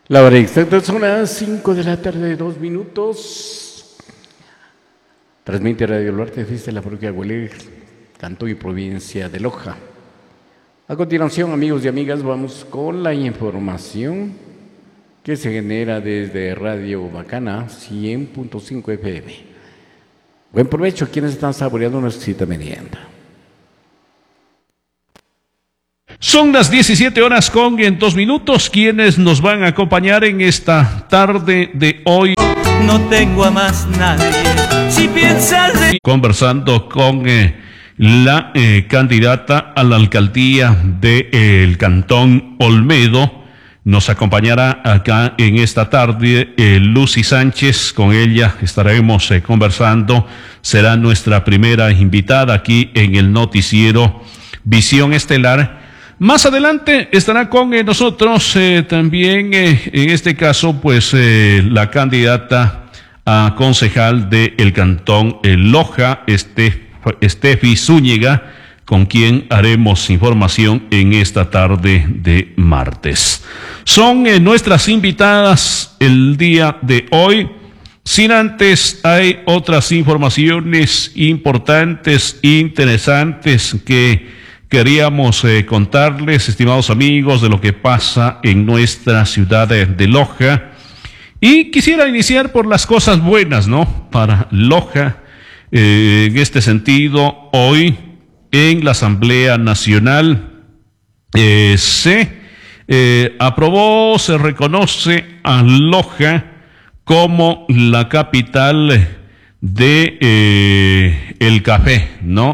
La hora exacta son las 5 de la tarde, 2 minutos. Transmite Radio Luarte desde la parroquia Huelé, Cantón y Provincia de Loja. A continuación, amigos y amigas, vamos con la información que se genera desde Radio Bacana 100.5 FM. Buen provecho a quienes están saboreando nuestra cita merienda. Son las 17 horas con 2 minutos. Quienes nos van a acompañar en esta tarde de hoy. No tengo a más nadie. Si piensas de... Conversando con la candidata a la alcaldía del Cantón Olmedo. Nos acompañará acá en esta tarde Lucy Sánchez. Con ella estaremos conversando. Será nuestra primera invitada aquí en el noticiero Visión Estelar. Más adelante estará con nosotros también, en este caso, pues la candidata a concejal del Cantón Loja, Estefi Zúñiga, con quien haremos información en esta tarde de martes. Son nuestras invitadas el día de hoy. Sin antes, hay otras informaciones importantes, interesantes que queríamos contarles, estimados amigos, de lo que pasa en nuestra ciudad de Loja. Y quisiera iniciar por las cosas buenas, ¿no? Para Loja, en este sentido, hoy en la Asamblea Nacional se aprobó, se reconoce a Loja como la capital de el café, ¿no?